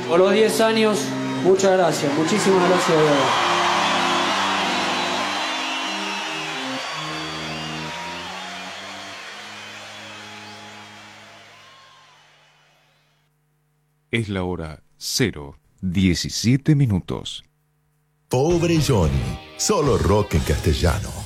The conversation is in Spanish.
Por los 10 años, muchas gracias, muchísimas gracias de verdad. Es la hora 0:17. Pobre Johnny, solo rock en castellano.